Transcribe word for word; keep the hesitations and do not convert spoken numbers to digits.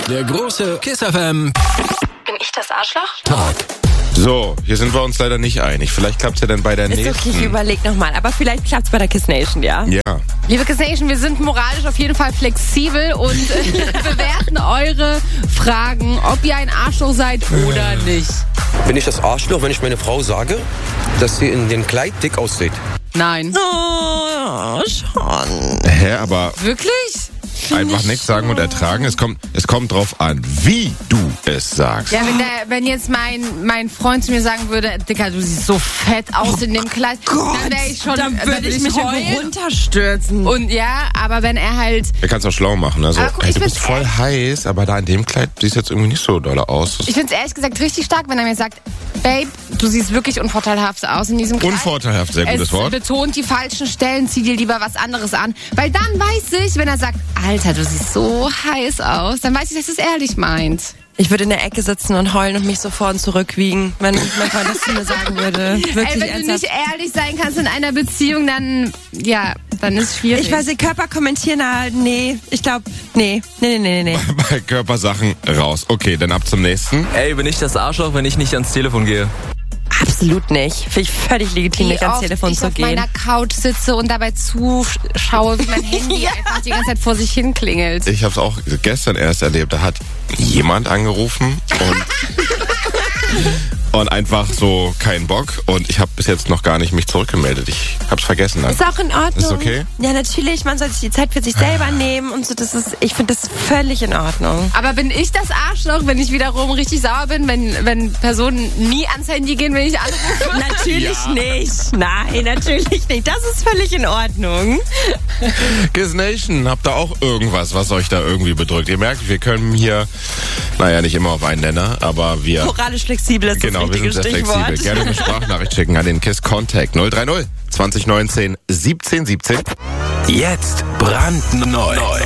Der große Kiss F M. Bin ich das Arschloch? Talk. So, hier sind wir uns leider nicht einig. Vielleicht klappt es ja dann bei der Ist nächsten. okay, ich überleg nochmal. Aber vielleicht klappt es bei der Kiss Nation, ja? Ja. Liebe Kiss Nation, wir sind moralisch auf jeden Fall flexibel und äh, bewerten eure Fragen, ob ihr ein Arschloch seid oder nicht. Bin ich das Arschloch, wenn ich meine Frau sage, dass sie in dem Kleid dick aussieht? Nein. Oh, schon. Hä, aber Wirklich? einfach nichts sagen und ertragen. Es kommt, es kommt drauf an, wie du es sagst. Ja, wenn, der, wenn jetzt mein, mein Freund zu mir sagen würde, Dicker, du siehst so fett aus in dem Kleid, dann wäre ich schon, Dann würde ich mich heulen. irgendwo runterstürzen. Und ja, aber wenn er halt, Er kann es auch schlau machen. Also, Aber guck, ey, ich du bist find's voll heiß, aber da in dem Kleid siehst jetzt irgendwie nicht so doll aus. ich finde es ehrlich gesagt richtig stark, wenn er mir sagt, Babe, du siehst wirklich unvorteilhaft aus in diesem Kleid. Unvorteilhaft, sehr gutes Es Wort. betont die falschen Stellen, zieh dir lieber was anderes an. Weil dann weiß ich, wenn er sagt, Alter, du siehst so heiß aus, dann weiß ich, dass es ehrlich meint. Ich würde in der Ecke sitzen und heulen und mich so vor und zurückwiegen, wenn mein Freund das zu mir sagen würde. Wirklich Ey, wenn du ernsthaft. nicht ehrlich sein kannst in einer Beziehung, dann, ja, dann ist es schwierig. Ich weiß nicht, Körper kommentieren, na, nee, ich glaube, nee, nee, nee, nee, nee. Bei Körpersachen raus. Okay, dann ab zum nächsten. Ey, bin ich das Arschloch, wenn ich nicht ans Telefon gehe? Absolut nicht. Finde ich völlig legitim, Wie nicht ans oft Telefon ich zu auf gehen. meiner Couch sitze und dabei zuschaue, wie mein Handy Ja. einfach die ganze Zeit vor sich hin klingelt. Ich habe es auch gestern erst erlebt. Da hat jemand angerufen und, und einfach so keinen Bock. Und ich habe bis jetzt noch gar nicht mich zurückgemeldet. Ich habe es vergessen. Dann. Ist auch in Ordnung. Ist okay? Ja, natürlich, man sollte sich die Zeit für sich selber nehmen und so. Das ist, ich finde das völlig in Ordnung. Aber bin ich das Arschloch, wenn ich wiederum richtig sauer bin, wenn, wenn Personen nie ans Handy gehen, wenn ich anrufe? Natürlich nicht. Nein, natürlich nicht. Das ist völlig in Ordnung. Kiss Nation, habt ihr auch irgendwas, was euch da irgendwie bedrückt? Ihr merkt, wir können hier, naja, nicht immer auf einen Nenner, aber wir... Moralisch flexibel ist Genau, das wir richtige sind sehr Stichwort. flexibel. Gerne eine Sprachnachricht schicken an den Kiss Contact null drei null zwanzig neunzehn siebzehn siebzehn. Jetzt brandneu.